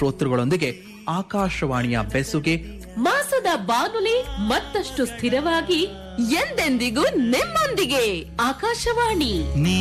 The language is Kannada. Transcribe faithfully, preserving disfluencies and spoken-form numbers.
ಶ್ರೋತೃಗಳೊಂದಿಗೆ ಆಕಾಶವಾಣಿಯ ಬೆಸುಗೆ, ಮಾಸದ ಬಾನುಲಿ ಮತ್ತಷ್ಟು ಸ್ಥಿರವಾಗಿ ಎಂದೆಂದಿಗೂ ನಿಮ್ಮೊಂದಿಗೆ. ಆಕಾಶವಾಣಿ.